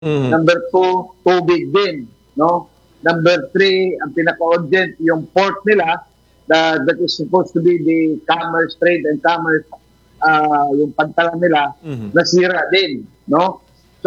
Number 2, tubig din, no? Number 3, ang pinaka-urgent, yung port nila, that is supposed to be the commerce, trade and commerce, yung pantalan nila, nasira din, no? So,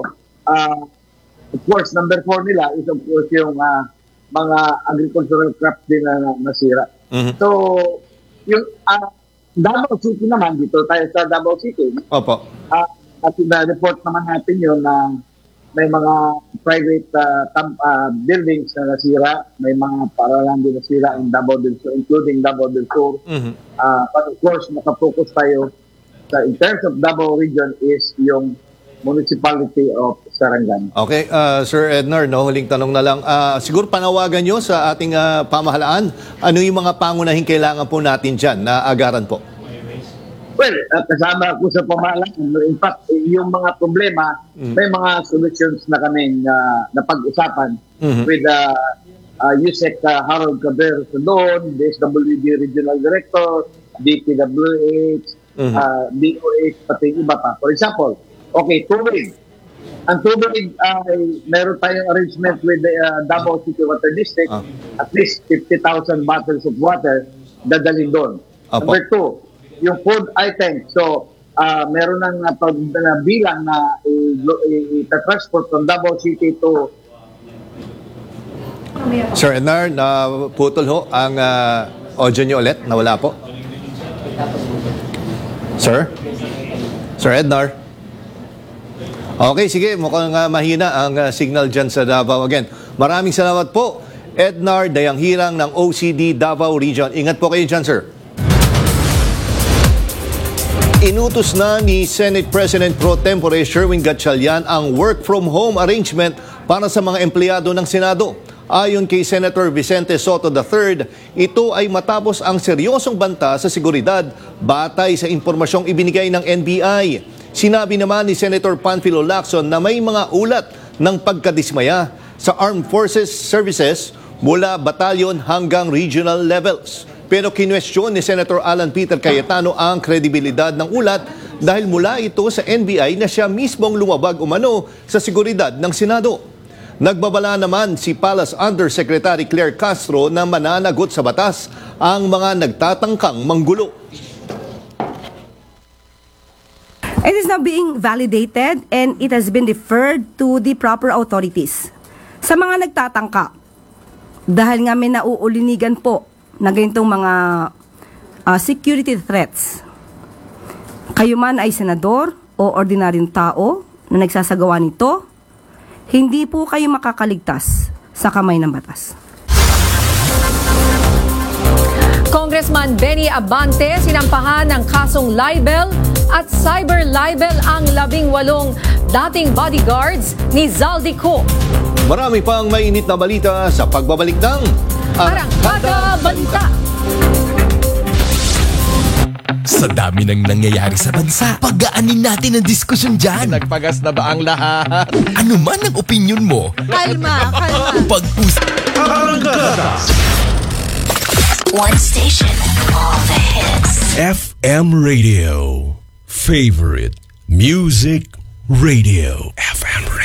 of course, number 4 nila is of course yung mga agricultural crops din na nasira. So, yung Davao City naman, dito tayo sa Davao City. Opo. At na-report naman natin yun na may mga private buildings na nasira, may mga paralan din nasira in Davao del Sur, including Davao del Sur. But of course, nakafocus tayo sa, in terms of Davao region, is yung municipality of Sarangani. Okay, Sir Ednar, no, huling tanong na lang. Siguro panawagan nyo sa ating pamahalaan, ano yung mga pangunahing kailangan po natin dyan na agaran po? Well, kasama ako sa pamahalaan. In fact, yung mga problema, may mga solutions na kami napag-usapan with USEC Harold Caber doon, DSWD Regional Director, DPWH, DOH, pati iba pa. For example, okay, tubig. Ang tubig ay meron tayong arrangement with the Davao City Water District, at least 50,000 bottles of water dadalhin doon. Number 2, yung food items. So, meron ng bilang na i-transport from Davao City to... Sir Ednar, putol ho ang audio nyo ulit. Nawala po. Sir? Sir Ednar? Okay, sige. Mukhang mahina ang signal dyan sa Davao again. Maraming salamat po, Ednar Dayanghirang ng OCD Davao Region. Ingat po kayo dyan, sir. Inutos na ni Senate President Pro Tempore Sherwin Gatchalian ang work-from-home arrangement para sa mga empleyado ng Senado. Ayon kay Senator Vicente Soto III, ito ay matapos ang seryosong banta sa seguridad batay sa impormasyong ibinigay ng NBI. Sinabi naman ni Senator Panfilo Lacson na may mga ulat ng pagkadismaya sa Armed Forces Services mula batalyon hanggang regional levels. Pero kinwestiyon ni Senator Alan Peter Cayetano ang kredibilidad ng ulat dahil mula ito sa NBI na siya mismong lumabag umano sa seguridad ng Senado. Nagbabala naman si Palace Undersecretary Claire Castro na mananagot sa batas ang mga nagtatangkang manggulo. It is now being validated and it has been referred to the proper authorities. Sa mga nagtatangka, dahil nga may nauulinigan po na ganitong mga security threats, kayo man ay senador o ordinaryong tao na nagsasagawa nito, hindi po kayo makakaligtas sa kamay ng batas. Congressman Benny Abante sinampahan ng kasong libel at cyber libel ang 18 dating bodyguards ni Zaldico. Marami pang mainit na balita sa pagbabalik ng Arangkada Balita. Sa dami ng nangyayari sa bansa, pagaanin natin ang diskusyon dyan. Nagpagas na ba ang lahat? Ano man ang opinion mo, Kalma. Arangkada. One station, all the hits. FM Radio. Favorite Music Radio. FM Radio.